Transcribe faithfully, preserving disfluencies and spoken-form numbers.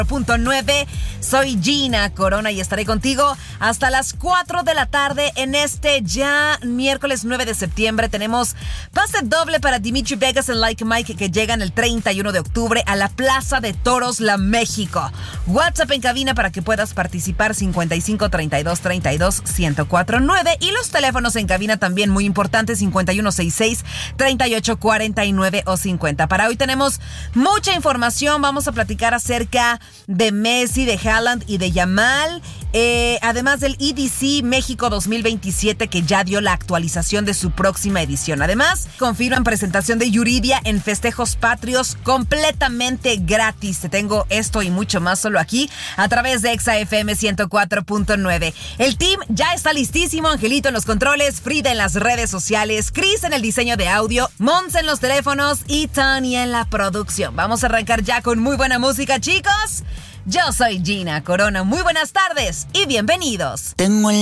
Punto nueve. Soy Gina Corona y estaré contigo hasta las cuatro de la tarde en este ya miércoles nueve de septiembre. Tenemos pase doble para Dimitri Vegas y Like Mike que llegan el treinta y uno de octubre a la Plaza de Toros La México. WhatsApp en cabina para que puedas participar cincuenta y cinco, treinta y dos, treinta y dos, ciento cuatro nueve y los teléfonos en cabina también muy importantes cincuenta y uno sesenta y seis, treinta y ocho cuarenta y nueve o cincuenta. Para hoy tenemos mucha información. Vamos a platicar acerca de Messi, de Haaland y de Yamal, eh, además del E D C México dos mil veintisiete que ya dio la actualización de su próxima edición. Además, confirman presentación de Yuridia en festejos patrios completamente gratis. Te tengo esto y mucho más solo aquí a través de Exa F M ciento cuatro punto nueve. El team ya está listísimo. Angelito en los controles, Frida en las redes sociales, Chris en el diseño de audio, Mons en los teléfonos y Tania en la producción. Vamos a arrancar ya con muy buena música, chicos. Yo soy Gina Corona. Muy buenas tardes y bienvenidos. Tengo el